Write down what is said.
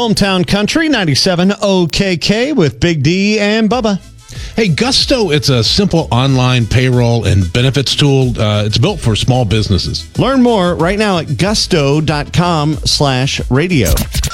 Hometown Country 97 OKK with Big D and Bubba. Hey, Gusto, it's a simple online payroll and benefits tool. It's built for small businesses. Learn more right now at gusto.com/radio.